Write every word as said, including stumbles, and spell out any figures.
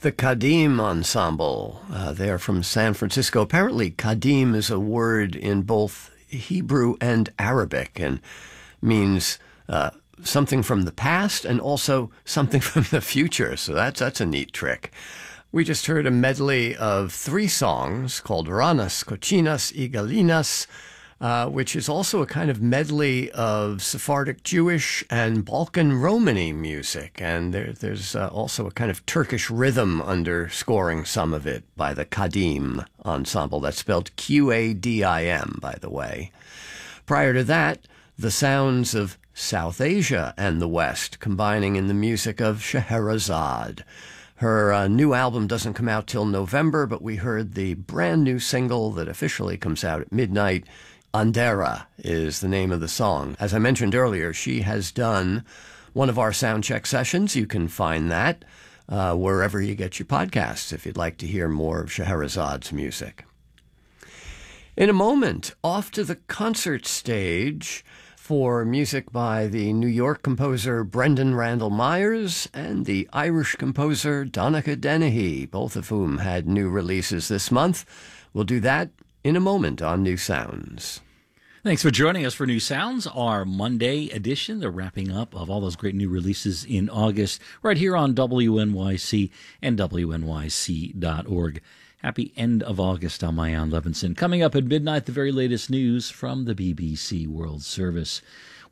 The Kadim Ensemble. Uh, they are from San Francisco. Apparently, Kadim is a word in both Hebrew and Arabic and means uh, something from the past and also something from the future. So that's, that's a neat trick. We just heard a medley of three songs called Ranas, Cochinas y Galinas, Uh, which is also a kind of medley of Sephardic Jewish and Balkan Romani music. And there, there's uh, also a kind of Turkish rhythm underscoring some of it by the Kadim Ensemble. That's spelled Q A D I M, by the way. Prior to that, the sounds of South Asia and the West combining in the music of Scheherazade. Her uh, new album doesn't come out till November, but we heard the brand new single that officially comes out at midnight. Andera is the name of the song. As I mentioned earlier, she has done one of our soundcheck sessions. You can find that uh, wherever you get your podcasts if you'd like to hear more of Scheherazade's music. In a moment, off to the concert stage for music by the New York composer Brendan Randall Myers and the Irish composer Donnacha Dennehy, both of whom had new releases this month. We'll do that in a moment on New Sounds. Thanks for joining us for New Sounds, our Monday edition, the wrapping up of all those great new releases in August, right here on W N Y C and W N Y C dot org. Happy end of August. I'm Mayan Levinson. Coming up at midnight, the very latest news from the B B C World Service.